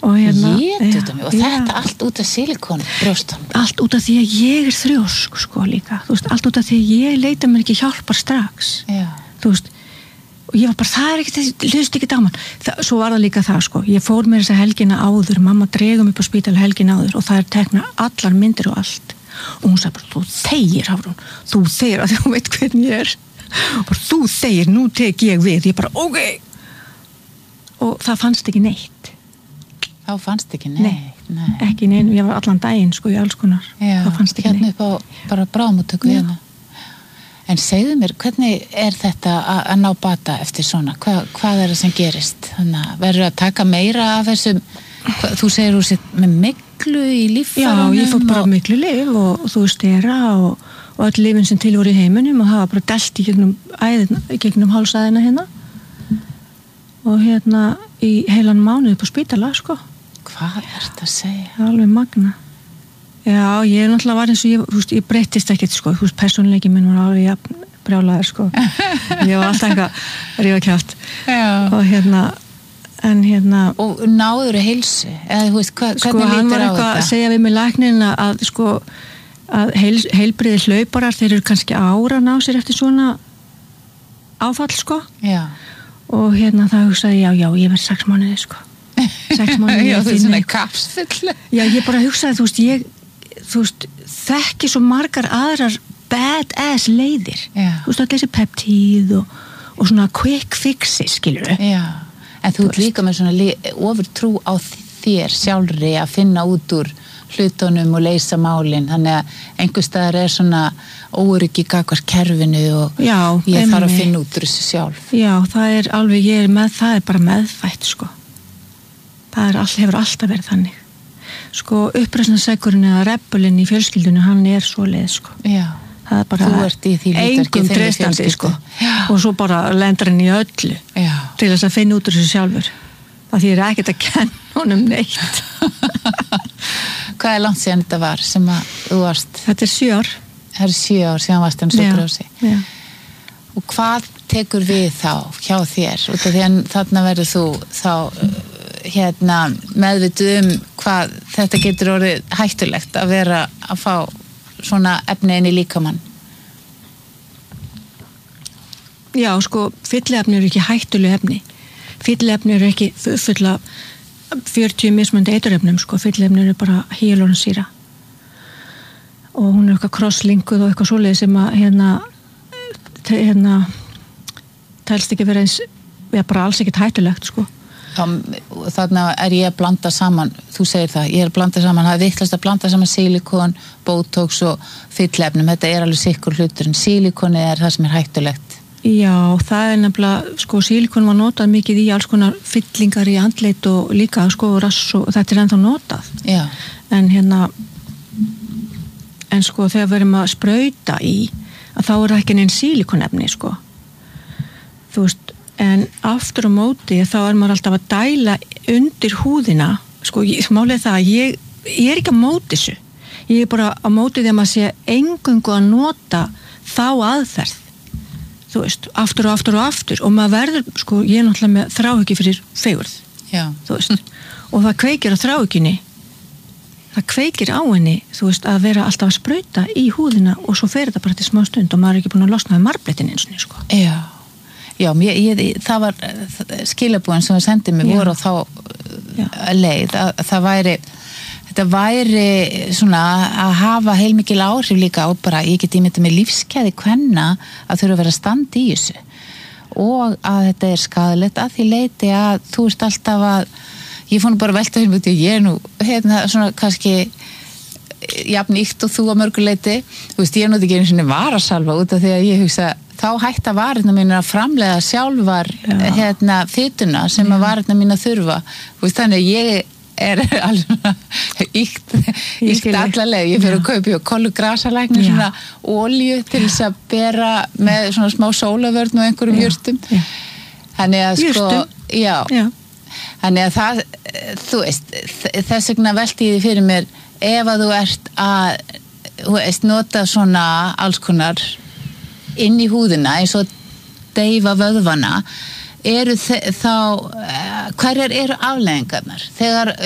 og hérna og þetta allt út af silikon brjóstan. Allt út af því að ég þrjósk sko líka, þú veist, allt út af því að ég leita mér ekki hjálpar strax. Já. Þú veist, og ég var bara, það ekki þessi, hlust ekki á mann. Svo var það líka það sko, ég fór mér þessa helgina áður, mamma dregum upp á spítala helgina áður og það tekna allar myndir og allt. Og hún sagði bara, þú þegir, Hafrún, þú þegir að þú veit hvernig ég bara, þú þegir, nú tek ég við. Ég bara, ok. Og það fannst ekki neitt. Þá fannst ekki neitt? Nei. Ekki neitt, ég var allan daginn sko í alls konar. Já, það fannst ekki hérna neitt. upp á bara bráðmóttöku hérna. En segðu mér, hvernig þetta að ná bata eftir svona? Hvað það sem gerist? Þannig að verður að taka meira af þessum, þú segir þú sitt með miklu í líffærunum? Já, ég fór bara miklu lyf og þú stera og öll lyfin sem til voru í heiminum og það var bara delt í gegnum hálsæðina hérna. Og hérna í heilan mánuð upp á spítala, sko. Hvað þetta að segja? Það alveg magna. Já, ég náttúrulega var eins og ég breyttist ekkert, sko. Þú veist, persónuleiki minn var alveg jafn brjálaður, sko. Ég var alltaf eitthvað rífa kjátt. Já. Og hérna... Og náður heilsu? Eða, þú veist, hvernig sko, lítur á þetta? Sko, hann var eitthvað að segja við mig læknirinn að sko, að heilbriði hlauparar, þeir eru kannski ára ná sér eftir svona áfall, sko. Já. Og hérna það hugsaði, já, ég verð 6 mánuði, sko. 6 mánuði. Já, þú er svona kapsfull. Já, ég bara hugsaði, þú veist, þekki svo margar aðrar badass leiðir. Já. Þú veist, allir þessi peptíð og svona quick fixes, skilur við. Já, en þú ert líka með svona ofurtrú á þér sjálfri að finna út úr hlutunum og leysa málin, þannig að einhvers staðar svona óöryggi gagnvart kerfinu og já, ég þarf að finna út úr þessu sjálf. Já, það er alveg, það er bara meðfætt, sko. Það hefur alltaf verið þannig. Sko, uppreisnarsegurinn eða rebelinn í fjölskyldunni, hann svoleið, sko. Já, það er bara þú ert í því engum treystandi, sko. Og svo bara lendur hann í öllu. Já. Til þess að finna út úr þessu sjálfur. Það þýðir ekkert að kenna honum neitt. Hvað langt síðan þetta var sem að þú varst? Þetta er 7 ár. Það er 7 ár síðan varst hann sjúkrahúsi. Já. Og hvað tekur við þá hjá þér? Út af því að þarna verður þú þá meðvituð hvað þetta getur orðið hættulegt að vera að fá svona efni inn í líkamann. Já, sko, fylliefni eru ekki hættuleg efni. Fylliefni eru ekki fulla 40 mismunandi eiturefnum, sko. Fylliefni eru bara hyaluronssýra. Og hún er eitthvað crosslinkuð og eitthvað svoleið sem að telst ekki vera eins, bara alls ekkert hættulegt, sko. Þarna er ég að blanda saman, þú segir það, ég er að blanda saman, það er vitlaust að blanda saman silikon, botox og fyllefnum, þetta er alveg sikkur hlutur, en silikoni er það sem er hættulegt. Já, það er nefnilega, sko, silikon var notað mikið í alls konar fyllingar í andlit og líka, sko, rass og þetta er ennþá notað. Já. En sko, þegar við erum að sprauta í, að þá er það ekki neinn silikonefni, sko. Þú veist, en aftur á móti þá er maður alltaf að dæla undir húðina, sko, málið það að ég er ekki að móti þessu, ég er bara að móti því að maður sé eingöngu að nota þá aðferð, þú veist, aftur og maður verður, sko, ég er náttúrulega með þráhyggju fyrir fegurð. Já. Þú veist, og það kveikir á þráhyggjunni, það kveikir á henni, þú veist, að vera alltaf að sprauta í húðina og svo fer þetta bara til smá stund og maður er ekki búin að losna við marblettin eins og, sko. Já. Já, það var skilabúin sem það sendið mér voru á þá leið að þetta væri svona að hafa heilmikil áhrif líka á bara, ég get ímyndað með lífskeiði kvenna að þurfa að vera stand í þessu og að þetta er skaðlegt að því leiti að þú ert alltaf að ég fór nú bara að velta fyrir mig ég er nú svona kannski jafn íkt og þú að mörguleiti þú veist, ég er nú ekki einu sinni varasalva út af því að ég hugsa þá hætta varirna mín að framleiða sjálfar fytuna sem að varirna mín að þurfa veist, þannig að ég er alveg íkt allaleg ég fyrir að kaupa kolugrasalækni svona olíu til þess að bera með svona smá sólavörn og einhverjum jurtum þannig að sko já. Þannig að það þú veist, þess vegna velti ég því fyrir mér ef að þú ert að þú veist, nota svona alls konar inn í húðina eins og deyfa vöðvana eru þá hverjar eru afleiðingarnar þegar